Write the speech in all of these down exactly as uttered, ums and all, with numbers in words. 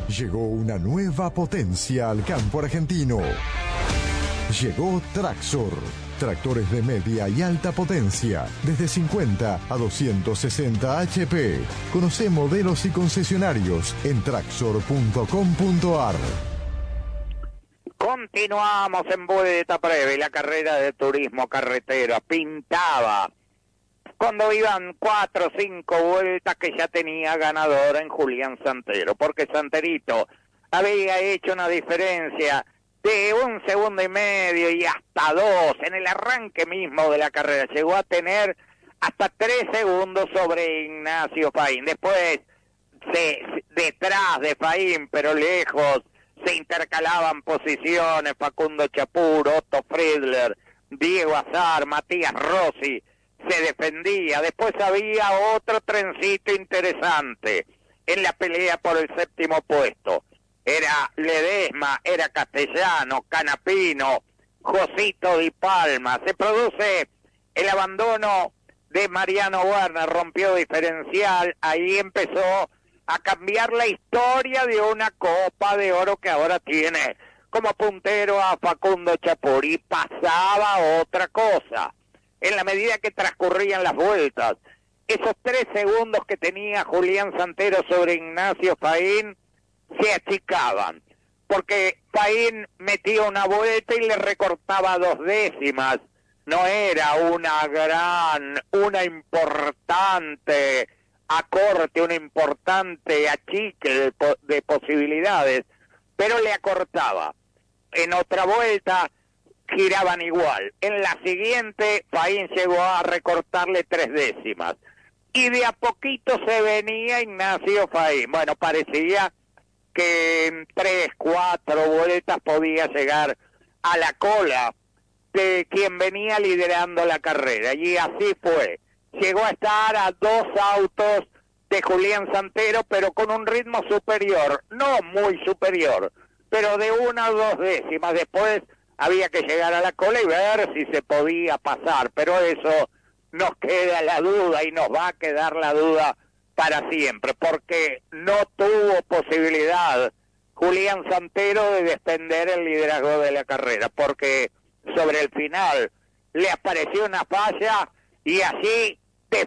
Llegó una nueva potencia al campo argentino. Llegó Traxor. Tractores de media y alta potencia, desde cincuenta a doscientos sesenta H P. Conoce modelos y concesionarios en traxor punto com punto ar. Continuamos en Vuelta Breve, la carrera de turismo carretera. Pintaba cuando iban cuatro o cinco vueltas que ya tenía ganador en Julián Santero, porque Santerito había hecho una diferencia de un segundo y medio y hasta dos en el arranque mismo de la carrera. Llegó a tener hasta tres segundos sobre Ignacio Faín. Después, se, detrás de Faín, pero lejos, se intercalaban posiciones Facundo Chapur, Otto Friedler, Diego Azar, Matías Rossi. Se defendía. Después había otro trencito interesante en la pelea por el séptimo puesto. Era Ledesma, era Castellano, Canapino, Josito Di Palma. Se produce el abandono de Mariano Werner, rompió diferencial. Ahí empezó a cambiar la historia de una Copa de Oro que ahora tiene como puntero a Facundo Chapur. Y pasaba otra cosa. En la medida que transcurrían las vueltas, esos tres segundos que tenía Julián Santero sobre Ignacio Faín se achicaban, porque Faín metía una vuelta y le recortaba dos décimas. No era una gran, una importante acorte, un importante achique de, de posibilidades, pero le acortaba. En otra vuelta giraban igual. En la siguiente, Faín llegó a recortarle tres décimas. Y de a poquito se venía Ignacio Faín. Bueno, parecía que en tres, cuatro vueltas podía llegar a la cola de quien venía liderando la carrera. Y así fue. Llegó a estar a dos autos de Julián Santero, pero con un ritmo superior. No muy superior, pero de una o dos décimas. Después había que llegar a la cola y ver si se podía pasar, pero eso nos queda la duda y nos va a quedar la duda para siempre, porque no tuvo posibilidad Julián Santero de defender el liderazgo de la carrera, porque sobre el final le apareció una falla y así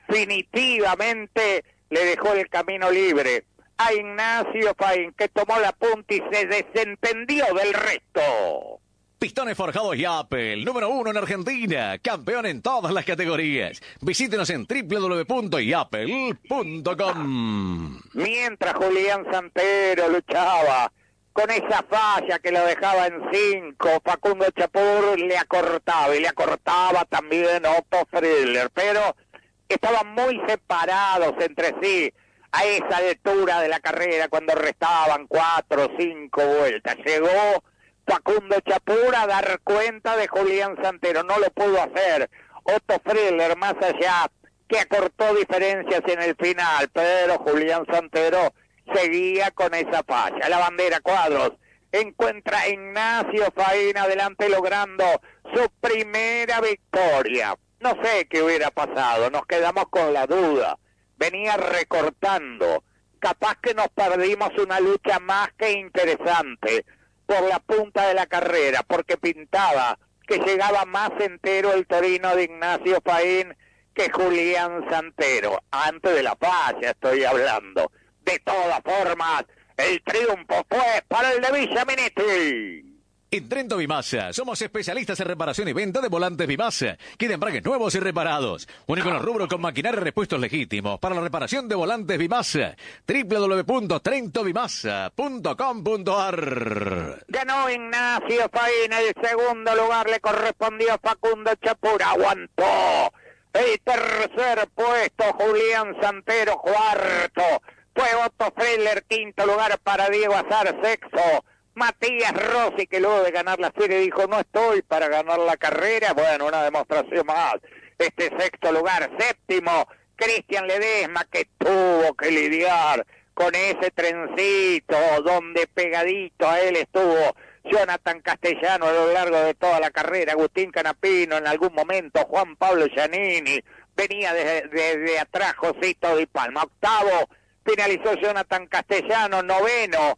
definitivamente le dejó el camino libre a Ignacio Faín, que tomó la punta y se desentendió del resto. Pistones Forjados Yapel, número uno en Argentina, campeón en todas las categorías. Visítenos en doble u doble u doble u punto yapel punto com. Mientras Julián Santero luchaba con esa falla que lo dejaba en cinco, Facundo Chapur le acortaba, y le acortaba también Otto Friedler, pero estaban muy separados entre sí a esa altura de la carrera cuando restaban cuatro o cinco vueltas. Llegó Facundo Chapur a dar cuenta de Julián Santero, no lo pudo hacer. Otto Friedler más allá, que acortó diferencias en el final, pero Julián Santero seguía con esa falla. La bandera cuadros encuentra a Ignacio Faín adelante logrando su primera victoria. No sé qué hubiera pasado, nos quedamos con la duda. Venía recortando, capaz que nos perdimos una lucha más que interesante por la punta de la carrera, porque pintaba que llegaba más entero el Torino de Ignacio Faín que Julián Santero. Antes de la falla estoy hablando. De todas formas, el triunfo fue para el de Villa Minetti. En Trento Bimasa, somos especialistas en reparación y venta de volantes Bimasa, que de embragues nuevos y reparados. Único en los rubros con maquinaria y repuestos legítimos para la reparación de volantes Bimasa. doble u doble u doble u punto trento bimasa punto com punto ar. Ganó Ignacio Faín, el segundo lugar le correspondió a Facundo Chapur, aguantó. El tercer puesto, Julián Santero, cuarto. Fue Otto Friedler, quinto lugar para Diego Azar, sexto. Matías Rossi, que luego de ganar la serie dijo, no estoy para ganar la carrera. Bueno, una demostración más. Este sexto lugar, séptimo, Cristian Ledesma, que tuvo que lidiar con ese trencito donde pegadito a él estuvo Jonathan Castellano a lo largo de toda la carrera, Agustín Canapino en algún momento, Juan Pablo Giannini, venía desde de, de atrás Josito Di Palma. Octavo finalizó Jonathan Castellano, noveno